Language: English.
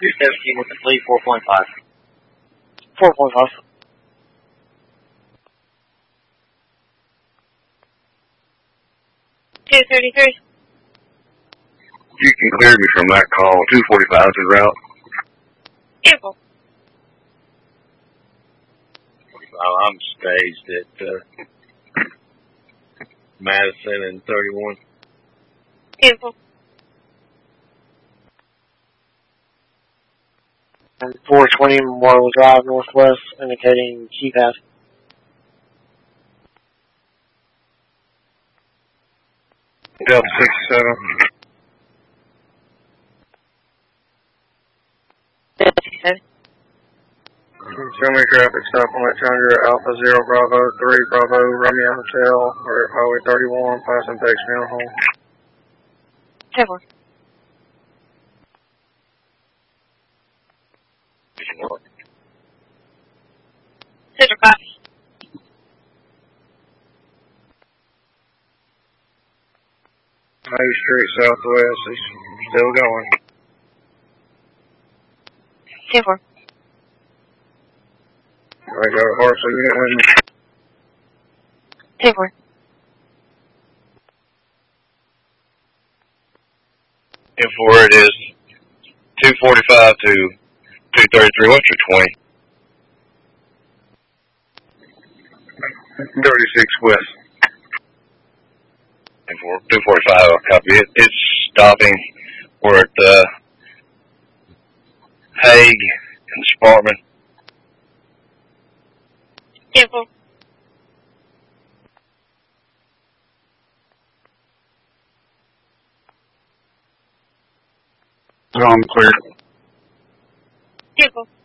217 with the fleet, 4.5. 4.5. You can clear me from that call. 245 is route. Vehicle. I'm staged at Madison and 31. Vehicle. And 420 Memorial Drive Northwest, indicating keypad. Delta 67. Show me traffic stop on Alexandria Alpha 0 Bravo 3 Bravo Romeo Hotel or Highway 31 passing Pex Funeral Home. 10-4. Center copy. Main Street Southwest is still going. 10-4. I got a Hartsel unit with me. 10-4. And for it is 245 to 233. What's your 20? 36 West. And for 245, I'll copy it. It's stopping. We're at Hague and Sparkman. 10-4. So I'm clear. 10-4.